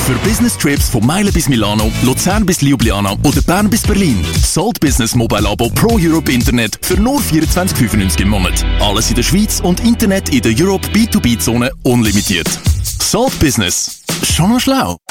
Für Business-Trips von Meilen bis Milano, Luzern bis Ljubljana oder Bern bis Berlin. Salt Business Mobile Abo Pro Europe Internet für nur 24,95 im Monat. Alles in der Schweiz und Internet in der Europe B2B-Zone unlimitiert. Salt Business. Schon noch schlau?